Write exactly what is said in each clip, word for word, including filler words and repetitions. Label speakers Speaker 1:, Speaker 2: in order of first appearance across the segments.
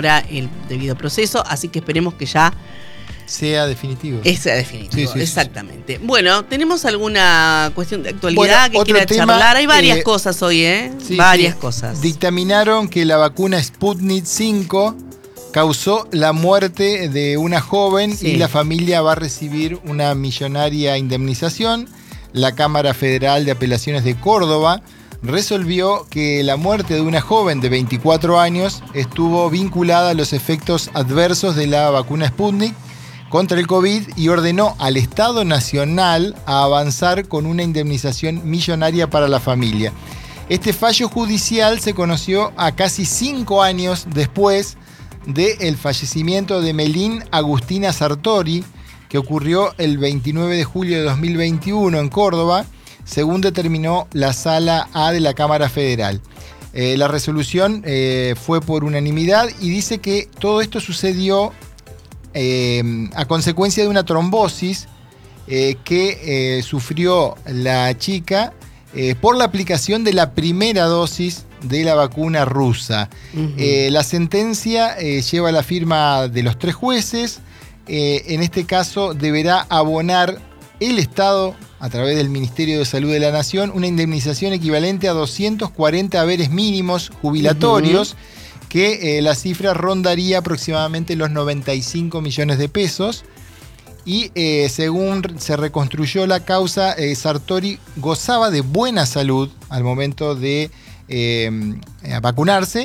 Speaker 1: el debido proceso, así que esperemos que ya
Speaker 2: sea definitivo.
Speaker 1: Sea definitivo, sí, sí, exactamente. Sí. Bueno, ¿tenemos alguna cuestión de actualidad bueno, que quiera tema, charlar? Hay varias eh, cosas hoy, ¿eh? Sí, varias sí. cosas.
Speaker 2: Dictaminaron que la vacuna Sputnik cinco causó la muerte de una joven sí. y la familia va a recibir una millonaria indemnización. La Cámara Federal de Apelaciones de Córdoba resolvió que la muerte de una joven de veinticuatro años estuvo vinculada a los efectos adversos de la vacuna Sputnik contra el COVID y ordenó al Estado Nacional a avanzar con una indemnización millonaria para la familia. Este fallo judicial se conoció a casi cinco años después del fallecimiento de Melín Agustina Sartori, que ocurrió el veintinueve de julio de dos mil veintiuno en Córdoba, según determinó la Sala A de la Cámara Federal. Eh, la resolución eh, fue por unanimidad y dice que todo esto sucedió Eh, a consecuencia de una trombosis eh, que eh, sufrió la chica eh, por la aplicación de la primera dosis de la vacuna rusa. Uh-huh. Eh, la sentencia eh, lleva la firma de los tres jueces. Eh, en este caso deberá abonar el Estado, a través del Ministerio de Salud de la Nación, una indemnización equivalente a doscientos cuarenta haberes mínimos jubilatorios, uh-huh. que eh, la cifra rondaría aproximadamente los noventa y cinco millones de pesos. Y eh, según se reconstruyó la causa, eh, Sartori gozaba de buena salud al momento de eh, vacunarse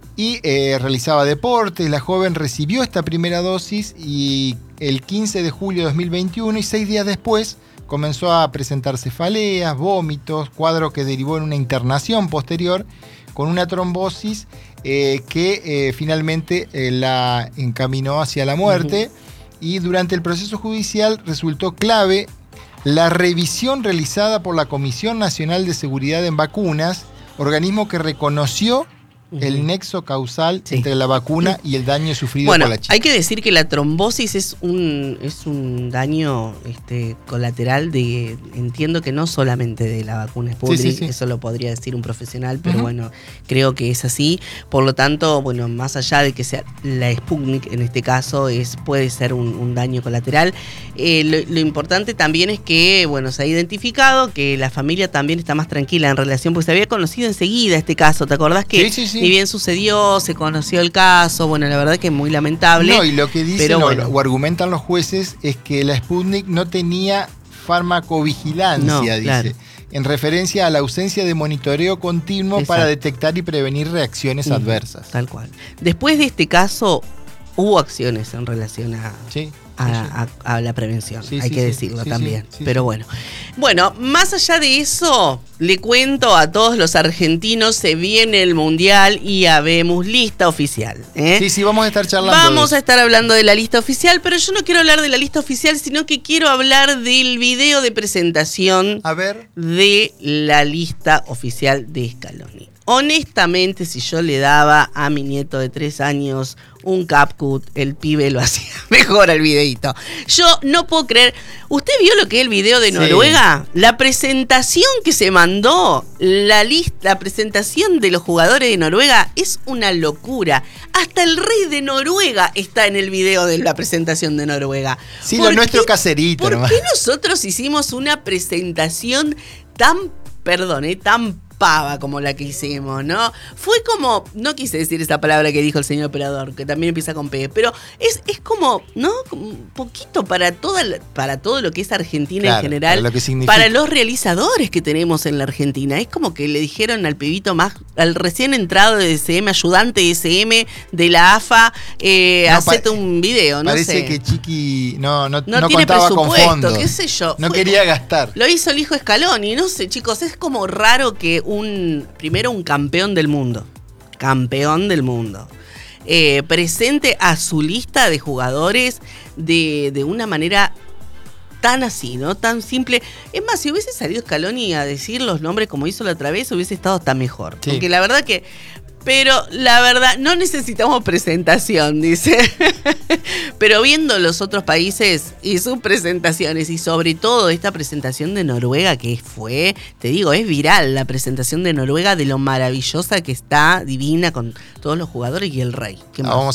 Speaker 2: y eh, realizaba deportes. La joven recibió esta primera dosis y el quince de julio de dos mil veintiuno y seis días después comenzó a presentar cefaleas, vómitos, cuadro que derivó en una internación posterior con una trombosis eh, que eh, finalmente eh, la encaminó hacia la muerte. Uh-huh. Y durante el proceso judicial resultó clave la revisión realizada por la Comisión Nacional de Seguridad en Vacunas, organismo que reconoció uh-huh. el nexo causal sí. entre la vacuna y el daño sufrido
Speaker 1: bueno,
Speaker 2: por la chica.
Speaker 1: Hay que decir que la trombosis es un, es un daño este, colateral de, entiendo que no solamente de la vacuna Sputnik, sí, sí, sí. eso lo podría decir un profesional, pero uh-huh. bueno, creo que es así. Por lo tanto, bueno, más allá de que sea la Sputnik, en este caso, es, puede ser un, un daño colateral. Eh, lo, lo importante también es que, bueno, se ha identificado que la familia también está más tranquila en relación, porque se había conocido enseguida este caso. ¿Te acordás que sí, sí, sí. ni bien sucedió, se conoció el caso? Bueno, la verdad que es muy lamentable.
Speaker 2: No, y lo que dicen pero bueno. o argumentan los jueces es que la Sputnik no tenía farmacovigilancia, no, dice, claro. en referencia a la ausencia de monitoreo continuo Exacto. para detectar y prevenir reacciones uh-huh. adversas.
Speaker 1: Tal cual. Después de este caso, hubo acciones en relación a...
Speaker 2: Sí.
Speaker 1: A, a, a la prevención, sí, hay sí, que decirlo sí, también. Sí, sí, Pero bueno. Bueno, más allá de eso, le cuento a todos los argentinos, se viene el Mundial y habemos lista oficial. ¿eh?
Speaker 2: Sí, sí, vamos a estar charlando.
Speaker 1: Vamos a estar hablando de la lista oficial, pero yo no quiero hablar de la lista oficial, sino que quiero hablar del video de presentación
Speaker 2: a ver.
Speaker 1: de la lista oficial de Scaloni. Honestamente, si yo le daba a mi nieto de tres años un CapCut, el pibe lo hacía mejor al videito. Yo no puedo creer. ¿Usted vio lo que es el video de Noruega? Sí. La presentación que se mandó, la lista, la presentación de los jugadores de Noruega es una locura. Hasta el rey de Noruega está en el video de la presentación de Noruega.
Speaker 2: Sí, lo nuestro caserito.
Speaker 1: ¿Por
Speaker 2: nomás.
Speaker 1: qué nosotros hicimos una presentación tan, perdón, eh, tan pava como la que hicimos, ¿no? Fue como, no quise decir esa palabra que dijo el señor operador, que también empieza con P, pero es, es como, ¿no? Un poquito para toda la, para todo lo que es Argentina claro, en general,
Speaker 2: para, lo que
Speaker 1: para los realizadores que tenemos en la Argentina. Es como que le dijeron al pibito más, al recién entrado de D S M, ayudante de D S M de la A F A, eh, no, hacete un video, no
Speaker 2: parece
Speaker 1: sé.
Speaker 2: Parece que Chiqui no, no,
Speaker 1: no,
Speaker 2: no
Speaker 1: tiene
Speaker 2: contaba
Speaker 1: presupuesto,
Speaker 2: con fondos.
Speaker 1: Qué sé yo.
Speaker 2: No
Speaker 1: Fue,
Speaker 2: quería gastar.
Speaker 1: Lo hizo el hijo Scaloni, no sé, chicos, es como raro que un, primero un campeón del mundo, campeón del mundo, eh, presente a su lista de jugadores de, de una manera tan así, ¿no? Tan simple. Es más, si hubiese salido Scaloni a decir los nombres como hizo la otra vez, hubiese estado hasta mejor. Sí. Porque la verdad que... Pero la verdad, no necesitamos presentación, dice. Pero viendo los otros países y sus presentaciones, y sobre todo esta presentación de Noruega, que fue, te digo, es viral la presentación de Noruega, de lo maravillosa que está, divina, con todos los jugadores y el rey. ¿Qué más?
Speaker 2: Vamos